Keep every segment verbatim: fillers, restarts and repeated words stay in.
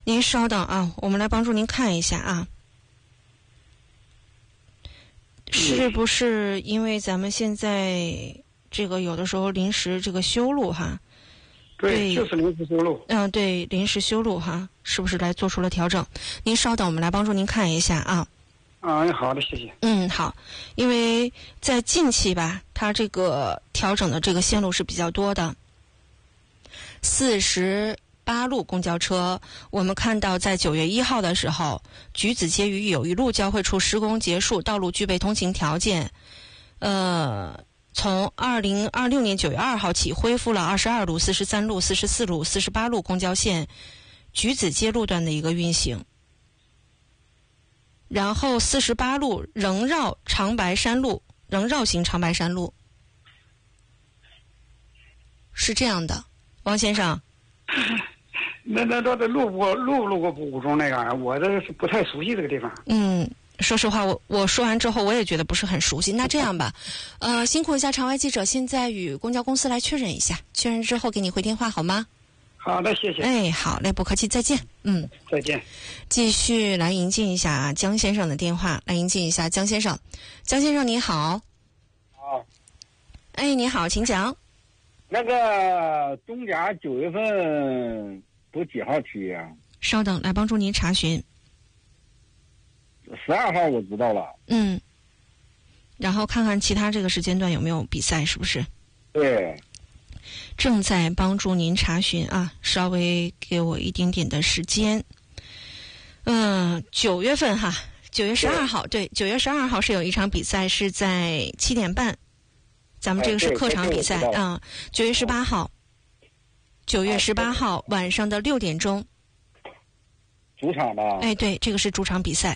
您稍等啊，我们来帮助您看一下啊，是不是因为咱们现在这个有的时候临时这个修路哈？ 对，就是临时修路。 嗯，对，临时修路哈，是不是来做出了调整？您稍等，我们来帮助您看一下啊。 啊，好的，谢谢。 嗯，好，因为在近期吧，它这个调整的这个线路是比较多的。四十八路公交车，我们看到在九月一号的时候，橘子街与友谊路交汇处施工结束，道路具备通行条件。呃，从二零二六年九月二号起，恢复了二十二路、四十三路、四十四路、四十八路公交线橘子街路段的一个运行。然后四十八路仍绕长白山路，仍绕行长白山路，是这样的，王先生。 那那那这路过路路过五中那个，我这是不太熟悉这个地方。 嗯，说实话，我我说完之后，我也觉得不是很熟悉。那这样吧，呃，辛苦一下场外记者，现在与公交公司来确认一下，确认之后给你回电话好吗？ 好的，谢谢。 哎，好嘞，不客气，再见。嗯， 再见。 继续来迎接一下江先生的电话，来迎接一下江先生。江先生你好。 好。 哎，你好，请讲。 那个中甲九月份都几号踢啊？ 稍等，来帮助您查询。 十二号我知道了。 嗯。然后看看其他这个时间段有没有比赛，是不是？ 对。 正在帮助您查询啊，稍微给我一点点的时间。嗯，九月份哈，九月十二号，对，九月十二号是有一场比赛，是在七点半，咱们这个是客场比赛啊。九月十八号，九月十八号晚上的六点钟， 主场的。 哎，对，这个是主场比赛。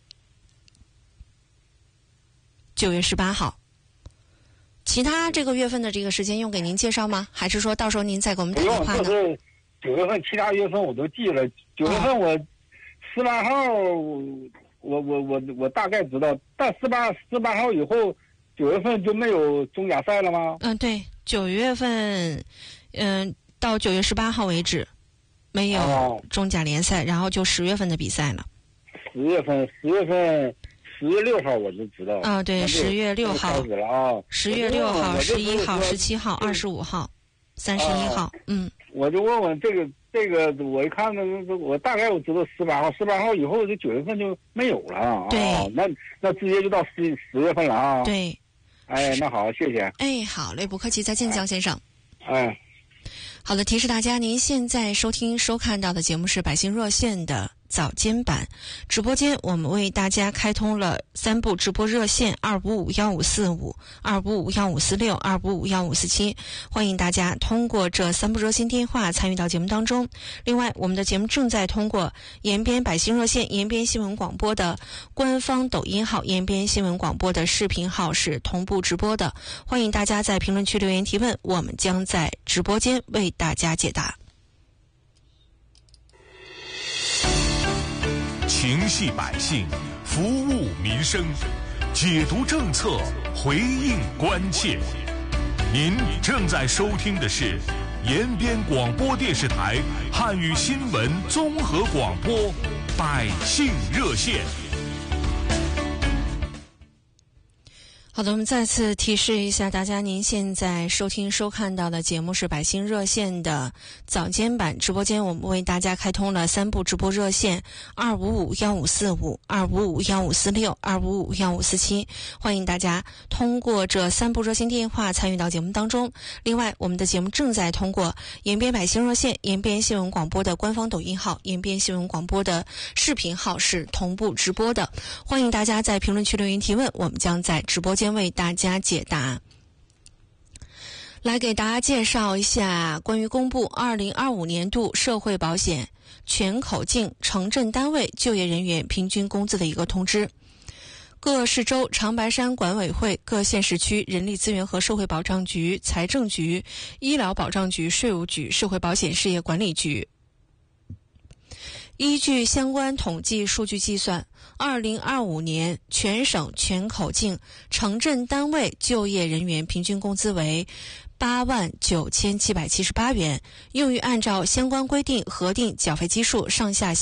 九月十八号。其他这个月份的这个时间用给您介绍吗？还是说到时候您再给我们打电话呢？ 不用，就是九月份，其他月份我都记了。九月份我十八号，我我我我大概知道，但十八十八号以后，九月份就没有中甲赛了吗？ 嗯，对，九月份，嗯，到九月十八号为止，没有中甲联赛，然后就十月份的比赛了。 十月份，十月份。十月六号我就知道啊，对，十月六号开始了啊， 十月六号、十一号、十七号、二十五号、三十一号，嗯， 我就问问这个这个，我一看呢，我大概我知道十八号，十八号以后这九月份就没有了啊， 对， 那那直接就到十十月份了啊， 对， 哎，那好，谢谢， 哎，好嘞，不客气，再见，江先生， 哎。 好的，提示大家，您现在收听收看到的节目是百姓热线的早间版直播间，我们为大家开通了三部直播热线二五五幺五四五、二五五幺五四六、二五五幺五四七，欢迎大家通过这三部热线电话参与到节目当中。另外，我们的节目正在通过延边百姓热线、延边新闻广播的官方抖音号、延边新闻广播的视频号是同步直播的，欢迎大家在评论区留言提问，我们将在直播间为大家解答。 情系百姓，服务民生，解读政策，回应关切。您正在收听的是延边广播电视台汉语新闻综合广播《百姓热线》。 好的，我们再次提示一下大家，您现在收听收看到的节目是百姓热线的早间版直播间，我们为大家开通了三部直播热线二五五幺五四五、二五五幺五四六、二五五幺五四七，欢迎大家通过这三部热线电话参与到节目当中。另外，我们的节目正在通过延边百姓热线、延边新闻广播的官方抖音号、延边新闻广播的视频号是同步直播的，欢迎大家在评论区留言提问，我们将在直播间为大家解答。来给大家介绍一下关于公布二零二五年度社会保险全口径城镇单位就业人员平均工资的一个通知。各市州、长白山管委会、各县市区人力资源和社会保障局、财政局、医疗保障局、税务局、社会保险事业管理局依据相关统计数据计算，二零二五年全省全口径城镇单位就业人员平均工资为八万九千七百七十八元，用于按照相关规定核定缴费基数上下